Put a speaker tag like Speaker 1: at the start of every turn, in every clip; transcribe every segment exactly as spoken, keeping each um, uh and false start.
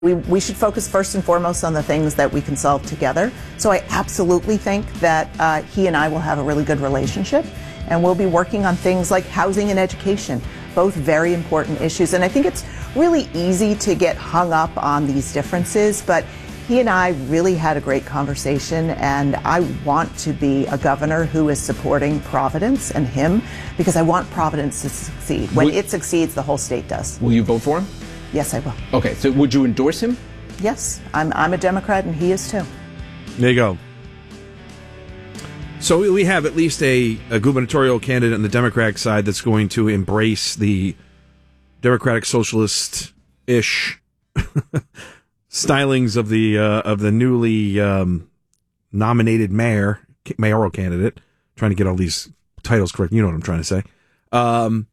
Speaker 1: We, we should focus first and foremost on the things that we can solve together. So I absolutely think that uh, he and I will have a really good relationship, and we'll be working on things like housing and education, both very important issues. And I think it's really easy to get hung up on these differences, but he and I really had a great conversation, and I want to be a governor who is supporting Providence and him, because I want Providence to succeed. When will, it succeeds, the whole state does.
Speaker 2: Will you vote for him?
Speaker 1: Yes, I will.
Speaker 2: Okay, so would you endorse him?
Speaker 1: Yes, I'm, I'm a Democrat, and he is too.
Speaker 3: There you go. So we have at least a, a gubernatorial candidate on the Democratic side that's going to embrace the Democratic Socialist-ish stylings of the uh, of the newly um, nominated mayor, mayoral candidate. Trying to get all these titles correct. You know what I'm trying to say. Um,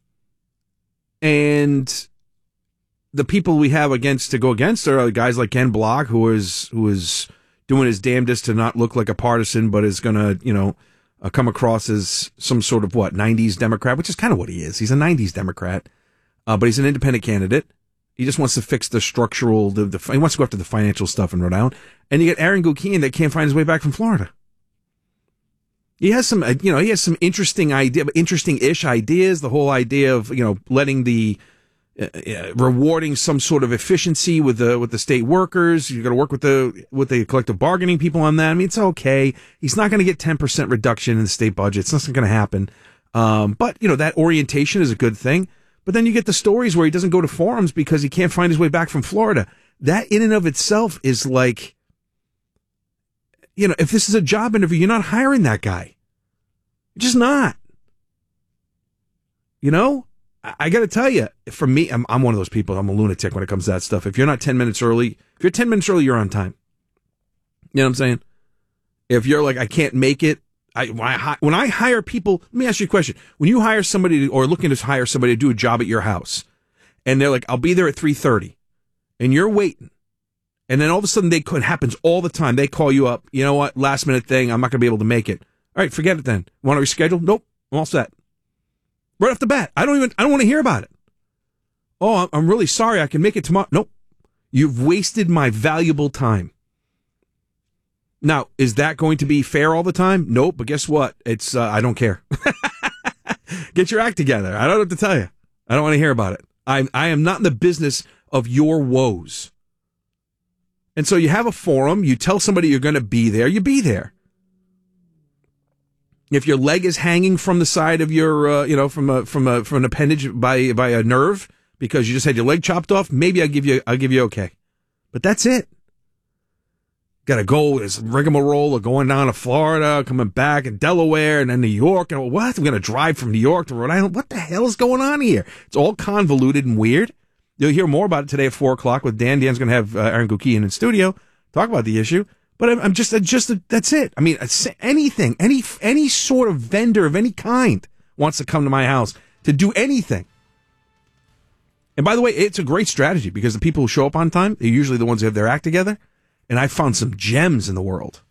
Speaker 3: and the people we have against to go against are guys like Ken Block, who is who is doing his damnedest to not look like a partisan, but is going to, you know, uh, come across as some sort of, what, nineties Democrat, which is kind of what he is. He's a nineties Democrat, uh, but he's an independent candidate. He just wants to fix the structural, the, the he wants to go after the financial stuff in Rhode Island. And you get Aaron Guckian that can't find his way back from Florida. He has some, you know, he has some interesting idea, interesting-ish ideas. The whole idea of, you know, letting the Uh, rewarding some sort of efficiency with the with the state workers. You got to work with the with the collective bargaining people on that. I mean, it's okay. He's not going to get ten percent reduction in the state budget. It's not going to happen. Um, but you know, that orientation is a good thing. But then you get the stories where he doesn't go to forums because he can't find his way back from Florida. That in and of itself is like, you know, if this is a job interview, you're not hiring that guy. You're just not. You know. I got to tell you, for me, I'm, I'm one of those people. I'm a lunatic when it comes to that stuff. If you're not ten minutes early, if you're ten minutes early, you're on time. You know what I'm saying? If you're like, I can't make it, I when I, when I hire people, let me ask you a question. When you hire somebody or looking to hire somebody to do a job at your house, and they're like, I'll be there at three thirty, and you're waiting, and then all of a sudden, they it happens all the time. They call you up. You know what? Last minute thing. I'm not going to be able to make it. All right, forget it then. Want to reschedule? Nope. I'm all set. Right off the bat, I don't even, I don't want to hear about it. Oh, I'm really sorry. I can make it tomorrow. Nope. You've wasted my valuable time. Now, is that going to be fair all the time? Nope. But guess what? It's, uh, I don't care. Get your act together. I don't know what to tell you. I don't want to hear about it. I, I am not in the business of your woes. And so you have a forum. You tell somebody you're going to be there. You be there. If your leg is hanging from the side of your, uh, you know, from a from a from an appendage by by a nerve because you just had your leg chopped off, maybe I'll give you I'll give you okay, but that's it. Got to go this rigmarole of going down to Florida, coming back in Delaware, and then New York, and what? I'm going to drive from New York to Rhode Island. What the hell is going on here? It's all convoluted and weird. You'll hear more about it today at four o'clock with Dan. Dan's going to have uh, Aaron Guckian in studio talk about the issue. But I'm just, just, that's it. I mean, anything, any, any sort of vendor of any kind wants to come to my house to do anything. And by the way, it's a great strategy because the people who show up on time, they're usually the ones who have their act together. And I found some gems in the world.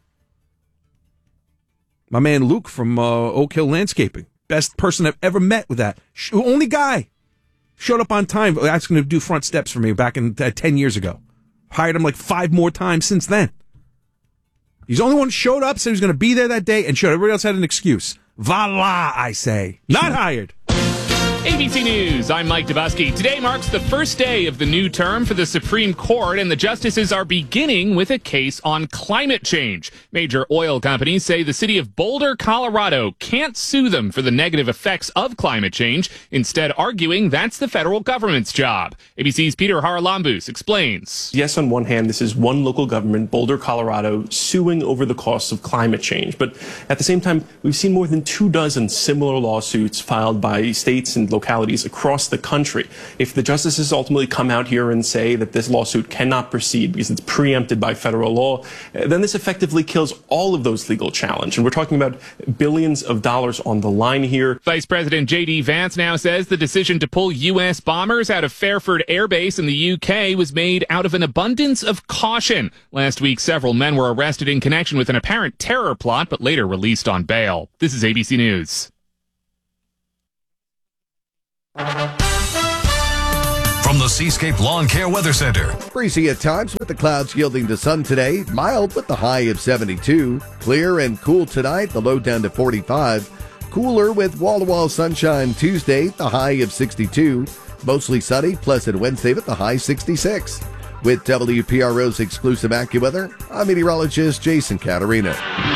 Speaker 3: My man Luke from uh, Oak Hill Landscaping, best person I've ever met with that. Only guy showed up on time, asking to do front steps for me back in uh, ten years ago. Hired him like five more times since then. He's the only one who showed up, said he was going to be there that day, and showed everybody else had an excuse. Voila, I say. Not hired.
Speaker 4: A B C News, I'm Mike Dubusky. Today marks the first day of the new term for the Supreme Court, and the justices are beginning with a case on climate change. Major oil companies say the city of Boulder, Colorado can't sue them for the negative effects of climate change, instead arguing that's the federal government's job. A B C's Peter Haralambous explains.
Speaker 5: Yes, on one hand, this is one local government, Boulder, Colorado, suing over the costs of climate change. But at the same time, we've seen more than two dozen similar lawsuits filed by states and localities across the country. If the justices ultimately come out here and say that this lawsuit cannot proceed because it's preempted by federal law, then this effectively kills all of those legal challenges. And we're talking about billions of dollars on the line here.
Speaker 4: Vice President J D Vance now says the decision to pull U S bombers out of Fairford Air Base in the U K was made out of an abundance of caution. Last week, several men were arrested in connection with an apparent terror plot, but later released on bail. This is A B C News.
Speaker 6: From From the Seascape Lawn Care Weather Center.
Speaker 7: Breezy at times with the clouds yielding to sun today. Mild with the high of seventy-two. Clear and cool tonight, the low down to forty-five. Cooler with wall-to-wall sunshine Tuesday, the high of sixty-two. Mostly sunny, pleasant Wednesday with the high sixty-six. With W P R O's exclusive AccuWeather, I'm meteorologist Jason Caterina.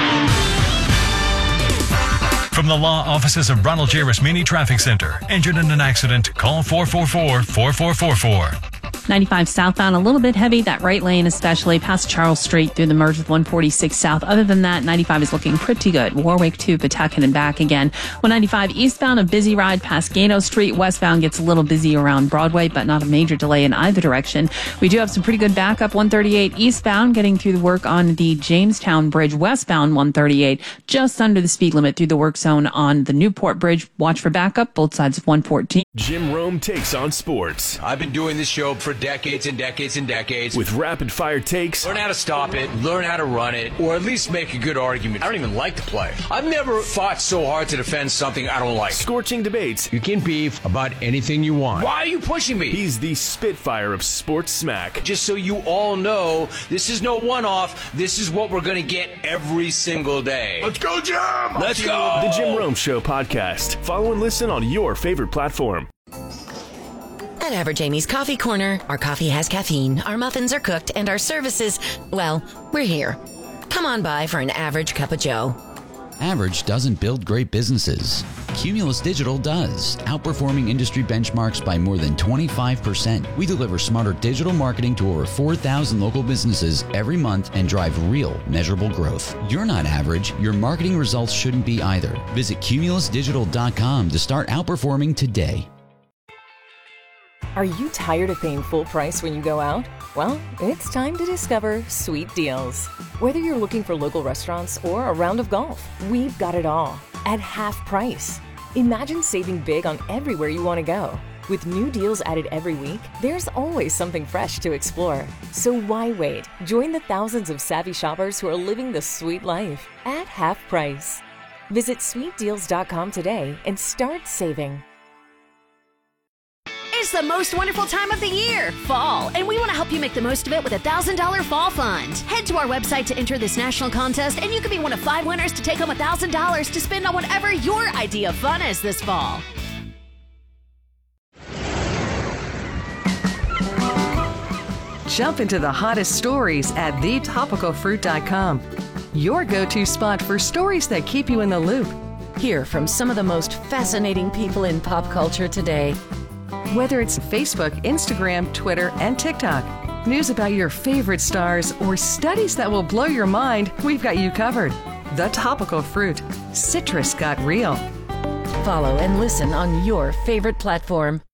Speaker 6: From the law offices of Ronald J. Rasmini Traffic Center. Injured in an accident? Call four four four, four four four four.
Speaker 8: ninety-five southbound, a little bit heavy, that right lane especially, past Charles Street through the merge with one forty-six South. Other than that, ninety-five is looking pretty good. Warwick to Pawtucket and back again. one ninety-five eastbound, a busy ride past Gano Street. Westbound gets a little busy around Broadway, but not a major delay in either direction. We do have some pretty good backup. one thirty-eight eastbound, getting through the work on the Jamestown Bridge. Westbound one thirty-eight, just under the speed limit through the work zone on the Newport Bridge. Watch for backup, both sides of one fourteen.
Speaker 9: Jim Rome takes on sports.
Speaker 10: I've been doing this show for decades and decades and decades.
Speaker 9: With rapid-fire takes.
Speaker 10: Learn how to stop it, learn how to run it, or at least make a good argument. I don't even like the play. I've never fought so hard to defend something I don't like.
Speaker 9: Scorching debates.
Speaker 10: You can beef about anything you want. Why are you pushing me?
Speaker 9: He's the Spitfire of sports smack.
Speaker 10: Just so you all know, this is no one-off. This is what we're going to get every single day.
Speaker 9: Let's go, Jim!
Speaker 10: Let's go!
Speaker 9: The Jim Rome Show podcast. Follow and listen on your favorite platform.
Speaker 11: At Average Amy's Coffee Corner, our coffee has caffeine, our muffins are cooked, and our services, well, we're here. Come on by for an average cup of joe.
Speaker 12: Average doesn't build great businesses. Cumulus Digital does, outperforming industry benchmarks by more than twenty-five percent. We deliver smarter digital marketing to over four thousand local businesses every month and drive real, measurable growth. You're not average. Your marketing results shouldn't be either. Visit cumulus digital dot com to start outperforming today.
Speaker 13: Are you tired of paying full price when you go out? Well, it's time to discover Sweet Deals. Whether you're looking for local restaurants or a round of golf, we've got it all at half price. Imagine saving big on everywhere you want to go. With new deals added every week, there's always something fresh to explore. So why wait? Join the thousands of savvy shoppers who are living the sweet life at half price. Visit sweet deals dot com today and start saving.
Speaker 14: It's the most wonderful time of the year, fall, and we want to help you make the most of it with a one thousand dollars Fall Fund. Head to our website to enter this national contest, and you could be one of five winners to take home one thousand dollars to spend on whatever your idea of fun is this fall.
Speaker 15: Jump into the hottest stories at the topical fruit dot com. Your go-to spot for stories that keep you in the loop.
Speaker 11: Hear from some of the most fascinating people in pop culture today.
Speaker 15: Whether it's Facebook, Instagram, Twitter, and TikTok, news about your favorite stars, or studies that will blow your mind, we've got you covered. The Topical Fruit. Citrus got real.
Speaker 11: Follow and listen on your favorite platform.